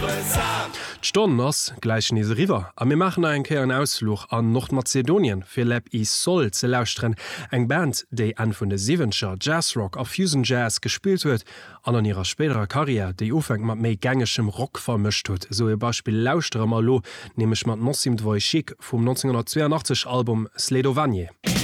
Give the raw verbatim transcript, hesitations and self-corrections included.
Stonners gleichen is River. A mir machen en Keer en Ausflug an Nordmazedonien fir Lab is Soul ze lausren, eng Band, déi an vun de Sievenscher Jazzrock a Fusion Jazz gespielt huet, an an ihrer späterer Karriere, déi ufeng mat méi gängegem Rock vermischt huet. So e Beispiel Laustre mal lo, nemech mat Nossim Dvoy Chic vum neunzehnhundertzweiundachtzig Album Sledovanie.